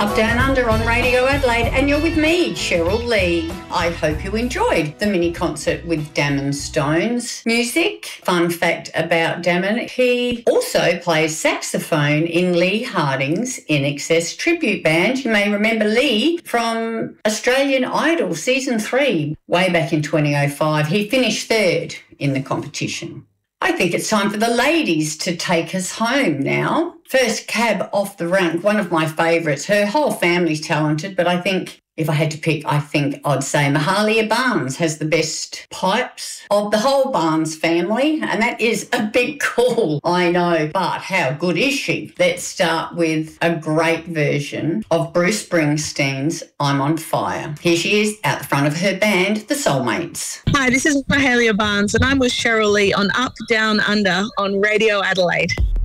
Up, Down, Under on Radio Adelaide, and you're with me, Cheryl Lee. I hope you enjoyed the mini concert with Damon Stones music. Fun fact about Damon, he also plays saxophone in Lee Harding's INXS tribute band. You may remember Lee from Australian Idol Season 3 way back in 2005. He finished third in the competition. I think it's time for the ladies to take us home now. First cab off the rank, one of my favourites. Her whole family's talented, but I think if I had to pick, I think I'd say Mahalia Barnes has the best pipes of the whole Barnes family, and that is a big call, I know, but how good is she? Let's start with a great version of Bruce Springsteen's I'm on Fire. Here she is out the front of her band, The Soulmates. Hi, this is Mahalia Barnes, and I'm with Cheryl Lee on Up, Down, Under on Radio Adelaide.